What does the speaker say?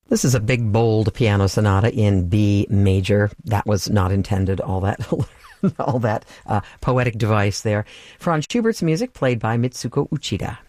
This is a big, bold piano sonata in B major. That was not intended, all that all that poetic device there. Franz Schubert's music played by Mitsuko Uchida.